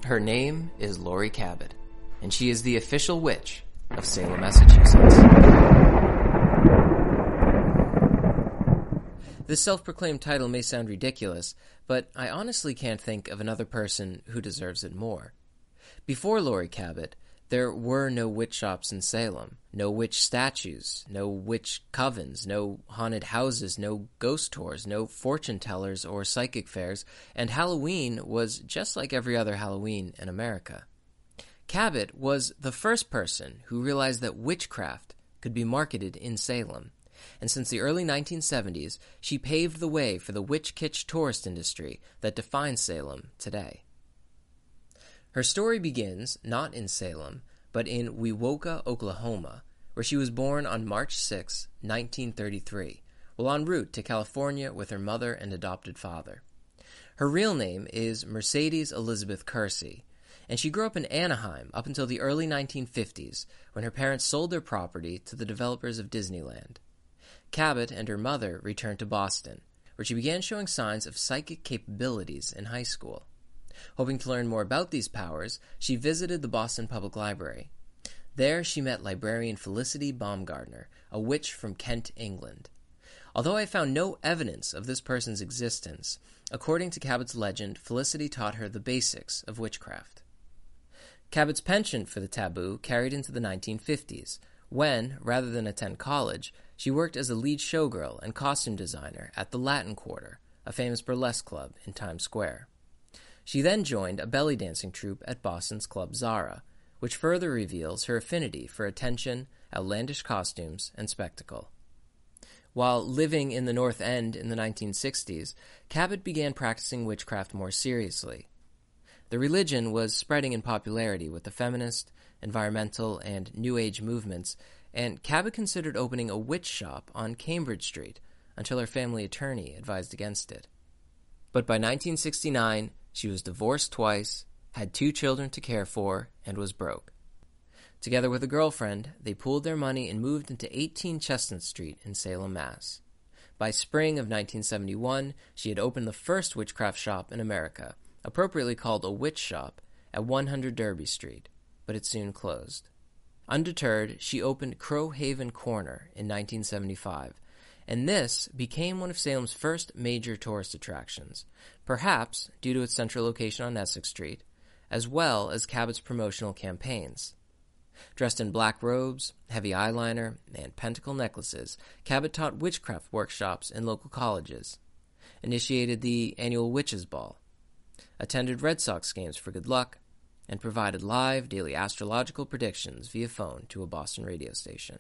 Her name is Laurie Cabot, and she is the official witch of Salem, Massachusetts. This self-proclaimed title may sound ridiculous, but I honestly can't think of another person who deserves it more. Before Laurie Cabot, there were no witch shops in Salem, no witch statues, no witch covens, no haunted houses, no ghost tours, no fortune tellers or psychic fairs, and Halloween was just like every other Halloween in America. Cabot was the first person who realized that witchcraft could be marketed in Salem, and since the early 1970s, she paved the way for the witch-kitsch tourist industry that defines Salem today. Her story begins not in Salem, but in Wewoka, Oklahoma, where she was born on March 6, 1933, while en route to California with her mother and adopted father. Her real name is Mercedes Elizabeth Kersey, and she grew up in Anaheim up until the early 1950s, when her parents sold their property to the developers of Disneyland. Cabot and her mother returned to Boston, where she began showing signs of psychic capabilities in high school. Hoping to learn more about these powers, she visited the Boston Public Library. There she met librarian Felicity Baumgartner, a witch from Kent, England. Although I found no evidence of this person's existence, according to Cabot's legend, Felicity taught her the basics of witchcraft. Cabot's penchant for the taboo carried into the 1950s, when, rather than attend college, she worked as a lead showgirl and costume designer at the Latin Quarter, a famous burlesque club in Times Square. She then joined a belly dancing troupe at Boston's Club Zara, which further reveals her affinity for attention, outlandish costumes, and spectacle. While living in the North End in the 1960s, Cabot began practicing witchcraft more seriously. The religion was spreading in popularity with the feminist, environmental, and New Age movements, and Cabot considered opening a witch shop on Cambridge Street until her family attorney advised against it. But by 1969, she was divorced twice, had 2 children to care for, and was broke. Together with a girlfriend, they pooled their money and moved into 18 Chestnut Street in Salem, Mass. By spring of 1971, she had opened the first witchcraft shop in America, appropriately called a witch shop, at 100 Derby Street, but it soon closed. Undeterred, she opened Crow Haven Corner in 1975, and this became one of Salem's first major tourist attractions, perhaps due to its central location on Essex Street, as well as Cabot's promotional campaigns. Dressed in black robes, heavy eyeliner, and pentacle necklaces, Cabot taught witchcraft workshops in local colleges, initiated the annual Witches' Ball, attended Red Sox games for good luck, and provided live daily astrological predictions via phone to a Boston radio station.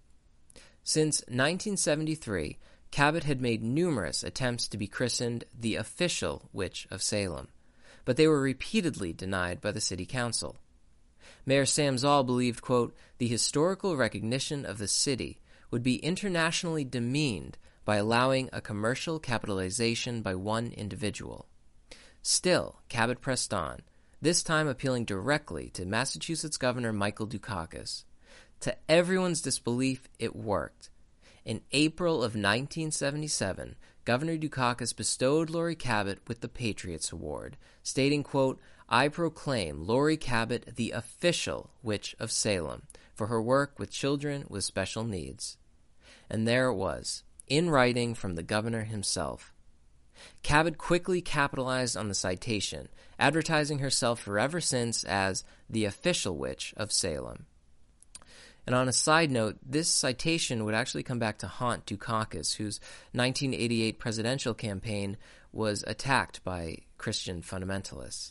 Since 1973, Cabot had made numerous attempts to be christened the official Witch of Salem, but they were repeatedly denied by the city council. Mayor Sam Zoll believed, quote, the historical recognition of the city would be internationally demeaned by allowing a commercial capitalization by one individual. Still, Cabot pressed on, this time appealing directly to Massachusetts Governor Michael Dukakis. To everyone's disbelief, it worked. In April of 1977, Governor Dukakis bestowed Laurie Cabot with the Patriots Award, stating, quote, I proclaim Laurie Cabot the official Witch of Salem for her work with children with special needs. And there it was, in writing from the governor himself. Cabot quickly capitalized on the citation, advertising herself forever since as the official Witch of Salem. And on a side note, this citation would actually come back to haunt Dukakis, whose 1988 presidential campaign was attacked by Christian fundamentalists.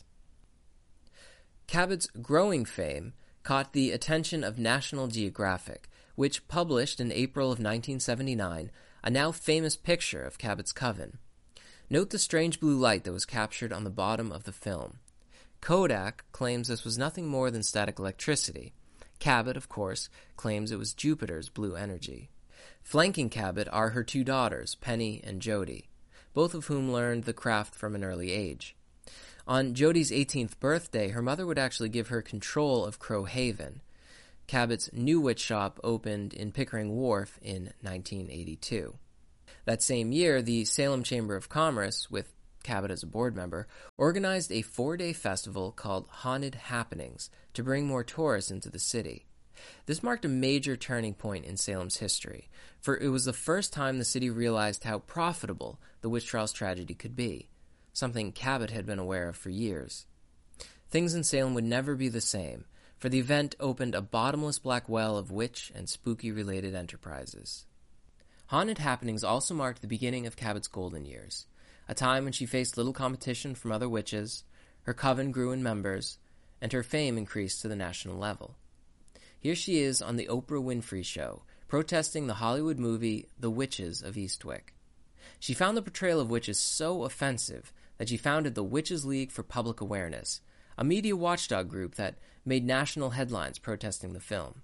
Cabot's growing fame caught the attention of National Geographic, which published in April of 1979 a now famous picture of Cabot's coven. Note the strange blue light that was captured on the bottom of the film. Kodak claims this was nothing more than static electricity. Cabot, of course, claims it was Jupiter's blue energy. Flanking Cabot are her 2 daughters, Penny and Jody, both of whom learned the craft from an early age. On Jody's 18th birthday, her mother would actually give her control of Crow Haven. Cabot's new witch shop opened in Pickering Wharf in 1982. That same year, the Salem Chamber of Commerce, with Cabot as a board member, organized a 4-day festival called Haunted Happenings to bring more tourists into the city. This marked a major turning point in Salem's history, for it was the first time the city realized how profitable the witch trials tragedy could be, something Cabot had been aware of for years. Things in Salem would never be the same, for the event opened a bottomless black well of witch and spooky-related enterprises. Haunted Happenings also marked the beginning of Cabot's golden years, a time when she faced little competition from other witches, her coven grew in members, and her fame increased to the national level. Here she is on the Oprah Winfrey Show, protesting the Hollywood movie The Witches of Eastwick. She found the portrayal of witches so offensive that she founded the Witches League for Public Awareness, a media watchdog group that made national headlines protesting the film.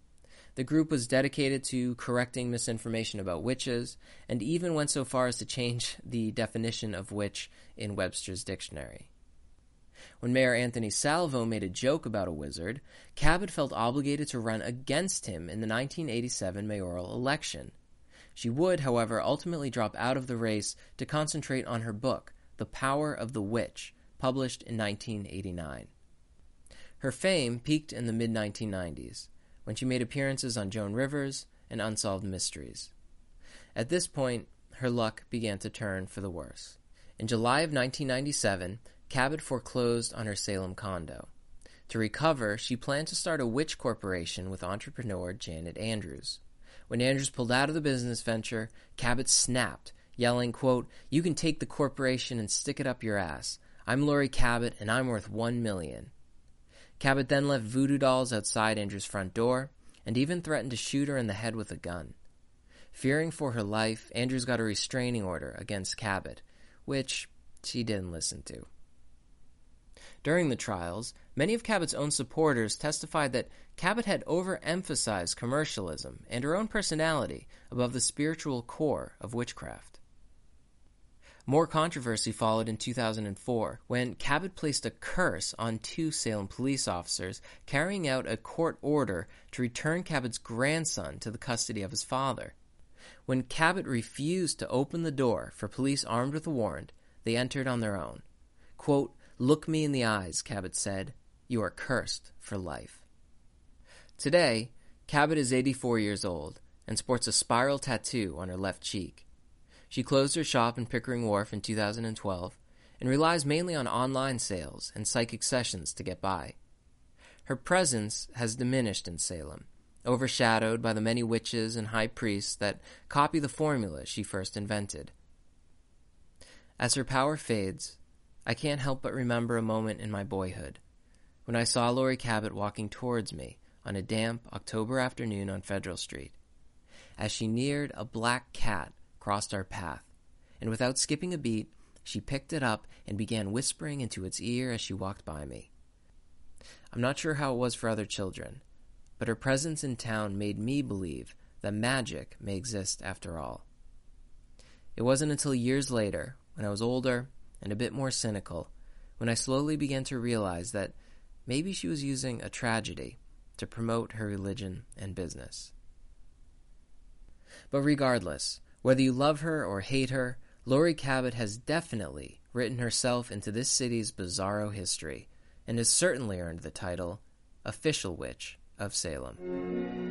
The group was dedicated to correcting misinformation about witches, and even went so far as to change the definition of witch in Webster's dictionary. When Mayor Anthony Salvo made a joke about a wizard, Cabot felt obligated to run against him in the 1987 mayoral election. She would, however, ultimately drop out of the race to concentrate on her book, The Power of the Witch, published in 1989. Her fame peaked in the mid-1990s, when she made appearances on Joan Rivers and Unsolved Mysteries. At this point, her luck began to turn for the worse. In July of 1997, Cabot foreclosed on her Salem condo. To recover, she planned to start a witch corporation with entrepreneur Janet Andrews. When Andrews pulled out of the business venture, Cabot snapped, yelling, quote, "You can take the corporation and stick it up your ass. I'm Laurie Cabot, and I'm worth $1 million. Cabot then left voodoo dolls outside Andrews' front door, and even threatened to shoot her in the head with a gun. Fearing for her life, Andrews got a restraining order against Cabot, which she didn't listen to. During the trials, many of Cabot's own supporters testified that Cabot had overemphasized commercialism and her own personality above the spiritual core of witchcraft. More controversy followed in 2004, when Cabot placed a curse on 2 Salem police officers carrying out a court order to return Cabot's grandson to the custody of his father. When Cabot refused to open the door for police armed with a warrant, they entered on their own. Quote, "Look me in the eyes," Cabot said. "You are cursed for life." Today, Cabot is 84 years old and sports a spiral tattoo on her left cheek. She closed her shop in Pickering Wharf in 2012 and relies mainly on online sales and psychic sessions to get by. Her presence has diminished in Salem, overshadowed by the many witches and high priests that copy the formula she first invented. As her power fades, I can't help but remember a moment in my boyhood, when I saw Laurie Cabot walking towards me on a damp October afternoon on Federal Street. As she neared, a black cat crossed our path, and without skipping a beat, she picked it up and began whispering into its ear as she walked by me. I'm not sure how it was for other children, but her presence in town made me believe that magic may exist after all. It wasn't until years later, when I was older and a bit more cynical, when I slowly began to realize that maybe she was using a tragedy to promote her religion and business. But regardless, whether you love her or hate her, Laurie Cabot has definitely written herself into this city's bizarro history, and has certainly earned the title Official Witch of Salem.